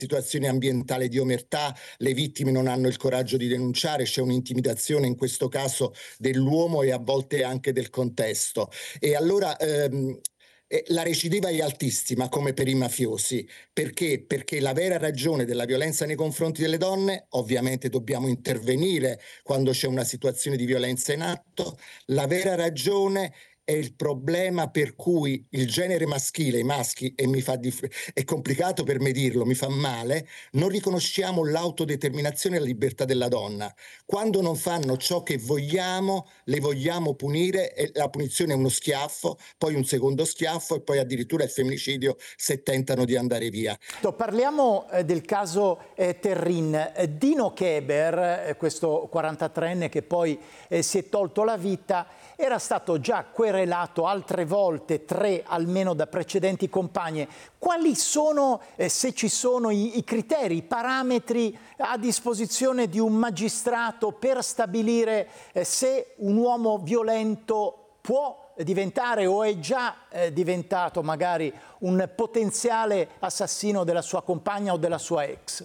situazione ambientale di omertà, le vittime non hanno il coraggio di denunciare, c'è un'intimidazione in questo caso dell'uomo e a volte anche del contesto. E allora la recidiva è altissima come per i mafiosi. Perché? Perché la vera ragione della violenza nei confronti delle donne, ovviamente dobbiamo intervenire quando c'è una situazione di violenza in atto, la vera ragione è il problema per cui il genere maschile, i maschi, e è complicato per me dirlo, mi fa male, non riconosciamo l'autodeterminazione e la libertà della donna. Quando non fanno ciò che vogliamo, le vogliamo punire e la punizione è uno schiaffo, poi un secondo schiaffo e poi addirittura il femminicidio se tentano di andare via. Parliamo del caso Terrin. Dino Keber, questo 43enne che poi si è tolto la vita, era stato già querelato altre volte, 3 almeno, da precedenti compagne. Quali sono, se ci sono, i criteri, i parametri a disposizione di un magistrato per stabilire se un uomo violento può diventare o è già diventato magari un potenziale assassino della sua compagna o della sua ex?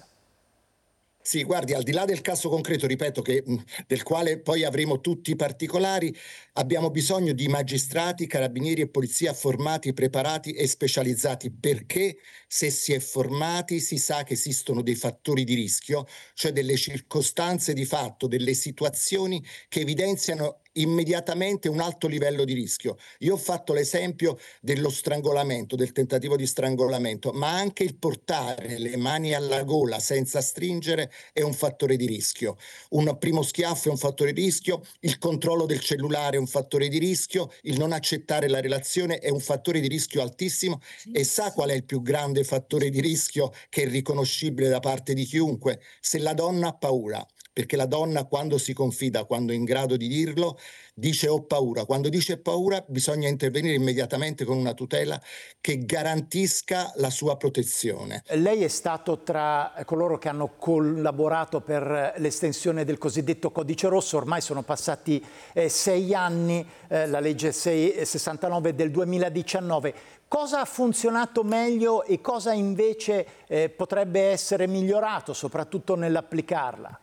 Sì, guardi, al di là del caso concreto, ripeto, del quale poi avremo tutti i particolari, abbiamo bisogno di magistrati, carabinieri e polizia formati, preparati e specializzati, perché se si è formati si sa che esistono dei fattori di rischio, cioè delle circostanze di fatto, delle situazioni che evidenziano immediatamente un alto livello di rischio. Io ho fatto l'esempio dello strangolamento, del tentativo di strangolamento, ma anche il portare le mani alla gola senza stringere è un fattore di rischio. Un primo schiaffo è un fattore di rischio, il controllo del cellulare è un fattore di rischio, il non accettare la relazione è un fattore di rischio altissimo. E sa qual è il più grande fattore di rischio che è riconoscibile da parte di chiunque? Se la donna ha paura. Perché la donna, quando si confida, quando è in grado di dirlo, dice ho paura. Quando dice paura bisogna intervenire immediatamente con una tutela che garantisca la sua protezione. Lei è stato tra coloro che hanno collaborato per l'estensione del cosiddetto Codice Rosso. Ormai sono passati 6 anni, la legge 669 del 2019. Cosa ha funzionato meglio e cosa invece potrebbe essere migliorato, soprattutto nell'applicarla?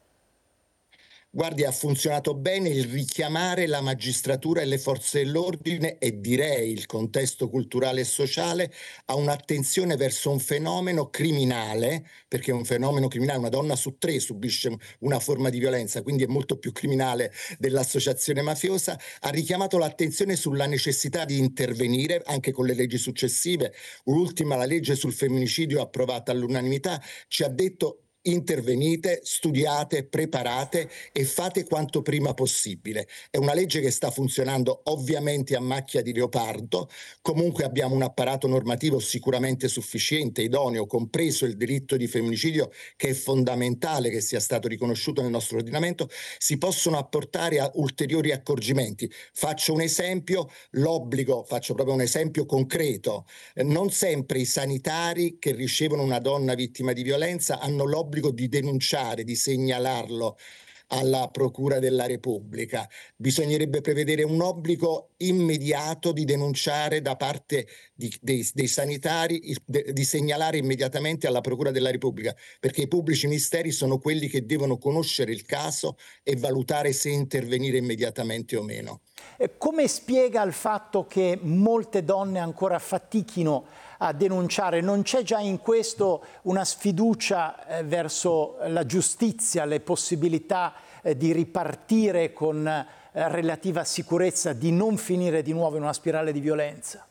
Guardi, ha funzionato bene il richiamare la magistratura e le forze dell'ordine e direi il contesto culturale e sociale a un'attenzione verso un fenomeno criminale, perché è un fenomeno criminale, una donna su 3 subisce una forma di violenza, quindi è molto più criminale dell'associazione mafiosa, ha richiamato l'attenzione sulla necessità di intervenire anche con le leggi successive. L'ultima, la legge sul femminicidio approvata all'unanimità, ci ha detto intervenite, studiate, preparate e fate quanto prima possibile. È una legge che sta funzionando ovviamente a macchia di leopardo, comunque abbiamo un apparato normativo sicuramente sufficiente, idoneo, compreso il diritto di femminicidio che è fondamentale che sia stato riconosciuto nel nostro ordinamento, si possono apportare a ulteriori accorgimenti. Faccio un esempio, faccio proprio un esempio concreto, non sempre i sanitari che ricevono una donna vittima di violenza hanno l'obbligo di denunciare, di segnalarlo alla Procura della Repubblica. Bisognerebbe prevedere un obbligo immediato di denunciare da parte dei sanitari, di segnalare immediatamente alla Procura della Repubblica, perché i pubblici ministeri sono quelli che devono conoscere il caso e valutare se intervenire immediatamente o meno. Come spiega il fatto che molte donne ancora fatichino a denunciare? Non c'è già in questo una sfiducia verso la giustizia, le possibilità di ripartire con relativa sicurezza, di non finire di nuovo in una spirale di violenza?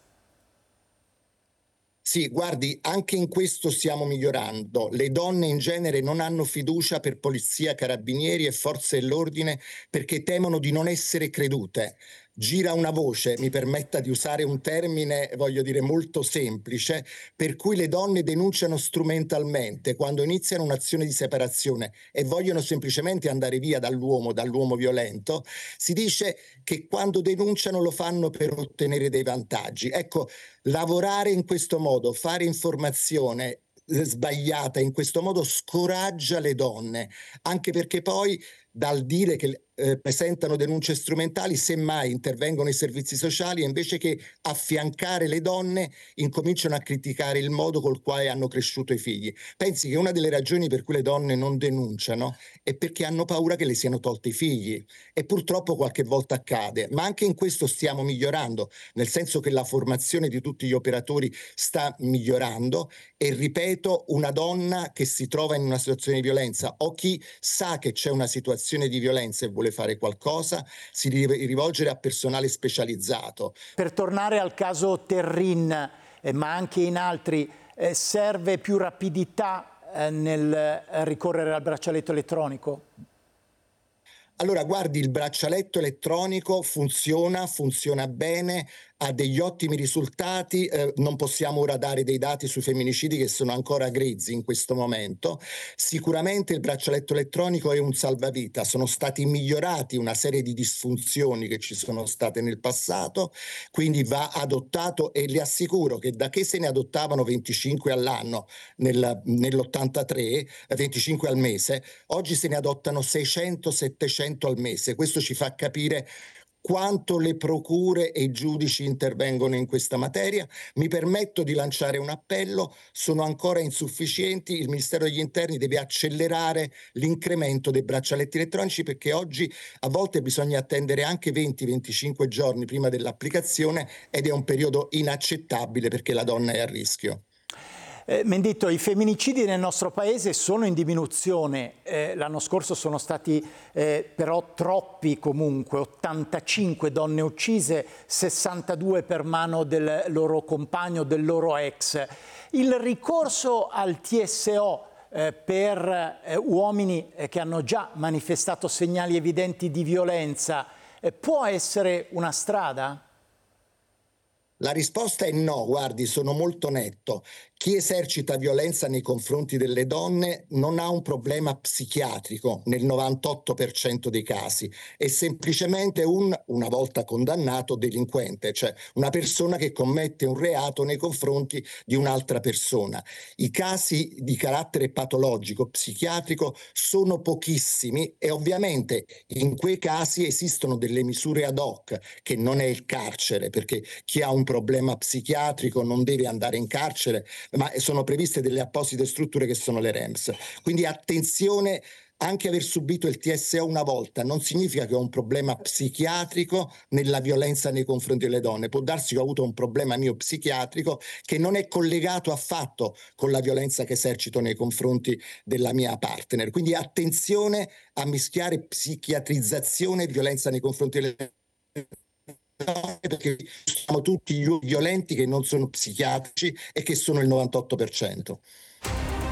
Sì, guardi, anche in questo stiamo migliorando. Le donne in genere non hanno fiducia per polizia, carabinieri e forze dell'ordine perché temono di non essere credute. Gira una voce, mi permetta di usare un termine, voglio dire, molto semplice, per cui le donne denunciano strumentalmente quando iniziano un'azione di separazione e vogliono semplicemente andare via dall'uomo violento. Si dice che quando denunciano lo fanno per ottenere dei vantaggi. Ecco, lavorare in questo modo, fare informazione sbagliata in questo modo scoraggia le donne, anche perché poi dal dire che presentano denunce strumentali, semmai intervengono i servizi sociali e invece che affiancare le donne incominciano a criticare il modo col quale hanno cresciuto i figli. Pensi che una delle ragioni per cui le donne non denunciano è perché hanno paura che le siano tolti i figli, e purtroppo qualche volta accade, ma anche in questo stiamo migliorando, nel senso che la formazione di tutti gli operatori sta migliorando e, ripeto, una donna che si trova in una situazione di violenza o chi sa che c'è una situazione di violenza e vuole fare qualcosa, si deve rivolgere a personale specializzato. Per tornare al caso Terrin, ma anche in altri, serve più rapidità nel ricorrere al braccialetto elettronico? Allora, guardi, il braccialetto elettronico funziona bene, ha degli ottimi risultati, non possiamo ora dare dei dati sui femminicidi che sono ancora grezzi in questo momento. Sicuramente il braccialetto elettronico è un salvavita, sono stati migliorati una serie di disfunzioni che ci sono state nel passato, quindi va adottato, e le assicuro che da che se ne adottavano 25 all'anno nell'83, 25 al mese, oggi se ne adottano 600-700 al mese. Questo ci fa capire quanto le procure e i giudici intervengono in questa materia. Mi permetto di lanciare un appello: sono ancora insufficienti, il Ministero degli Interni deve accelerare l'incremento dei braccialetti elettronici, perché oggi a volte bisogna attendere anche 20-25 giorni prima dell'applicazione ed è un periodo inaccettabile perché la donna è a rischio. Menditto, i femminicidi nel nostro paese sono in diminuzione, l'anno scorso sono stati però troppi comunque, 85 donne uccise, 62 per mano del loro compagno, del loro ex. Il ricorso al TSO per uomini che hanno già manifestato segnali evidenti di violenza può essere una strada? La risposta è no, guardi, sono molto netto. Chi esercita violenza nei confronti delle donne non ha un problema psichiatrico nel 98% dei casi, è semplicemente una volta condannato, delinquente, cioè una persona che commette un reato nei confronti di un'altra persona. I casi di carattere patologico, psichiatrico, sono pochissimi e ovviamente in quei casi esistono delle misure ad hoc, che non è il carcere, perché chi ha un problema psichiatrico non deve andare in carcere, ma sono previste delle apposite strutture che sono le REMS. Quindi attenzione, anche aver subito il TSO una volta non significa che ho un problema psichiatrico nella violenza nei confronti delle donne. Può darsi che ho avuto un problema mio psichiatrico che non è collegato affatto con la violenza che esercito nei confronti della mia partner. Quindi attenzione a mischiare psichiatrizzazione e violenza nei confronti delle donne, perché siamo tutti violenti che non sono psichiatrici e che sono il 98%.